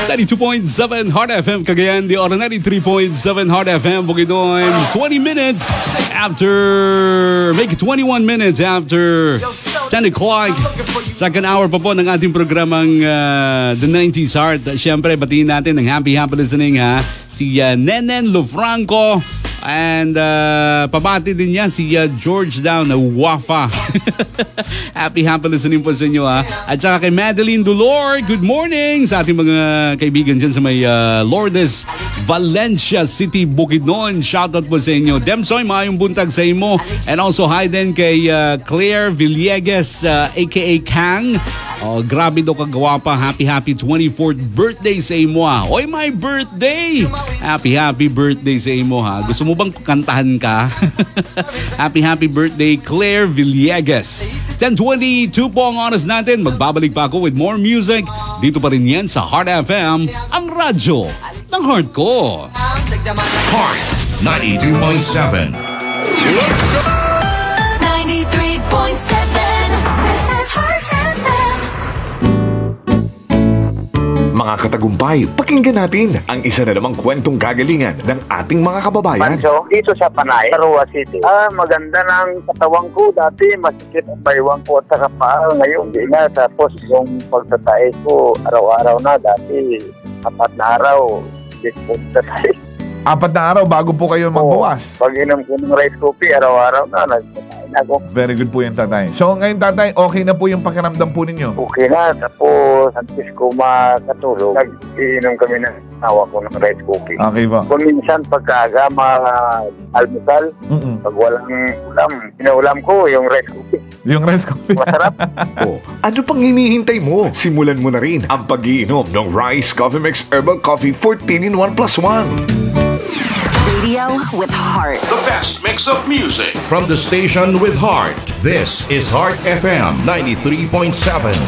92.7 Heart FM Cagayan, the Ora 93.7 Heart FM Bukidnon. 20 minutes after, make it 21 minutes after 10 o'clock. Second hour pa po ng ating programang The 90s Heart. Siyempre, batiin natin ng happy listening ha. Si Nenen Lofranco. And pabati din niya si George Down na Wafa. happy listening po sa inyo ha. At saka kay Madeline Dolor, good morning sa ating mga kaibigan dyan sa may Lourdes, Valencia City, Bukidnon. Shoutout po sa inyo. Demsoy, maayong buntag sa imo. And also hi din kay Claire Villegas aka Kang. Oh, grabe daw kagawapa. Happy 24th birthday sa imo ha. Oy, my birthday! Happy birthday sa imo ha. Gusto mo bang kantahan ka? happy birthday, Claire Villegas. 10:22 po ang oras natin. Magbabalik pa ako with more music. Dito pa rin yan sa Heart FM, ang radyo ng heart ko. Heart 92.7. Let's go! 93.7. This is Heart FM. Mga katagumpay, pakinggan natin ang isa na namang kwentong kagalingan ng ating mga kababayan. Manso, dito sa Panay, Arua City. Maganda ng katawang ko. Dati, masikip ang baywang ko at saka paa. Ngayon, di na. Tapos, yung pagtatay ko, araw-araw na. Dati, 4 na araw, di po tatay. 4 na araw bago po kayo magbukas. Pag inom ko ng rice coffee, araw-araw na. Nagtatay na ako. Very good po yan, tatay. So, ngayon, tatay, okay na po yung pakiramdam po ninyo? Okay na. Tapos, antes ko makatulog, nag-iinom kami ng awa ko ng rice coffee. Okay po. Kung minsan, pagkaaga, almusal, pag walang ulam, pinaulam ko yung rice coffee. Yung rice coffee. Masarap. Ano pang hinihintay mo? Simulan mo na rin ang pag-iinom ng Rice Coffee Mix Herbal Coffee 14 in 1 plus 1. Radio with heart. The best mix of music from the station with heart. This is Heart FM 93.7.